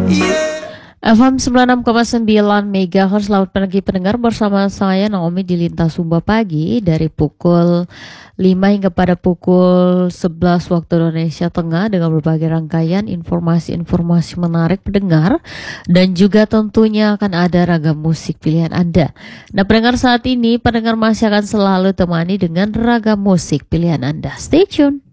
FM 96,9 MHz. Selamat pagi pendengar, bersama saya Naomi di Lintas Sumba Pagi dari pukul 5 hingga pada pukul 11 waktu Indonesia Tengah dengan berbagai rangkaian informasi-informasi menarik pendengar, dan juga tentunya akan ada ragam musik pilihan Anda. Nah pendengar, saat ini pendengar masih akan selalu temani dengan ragam musik pilihan Anda. Stay tune.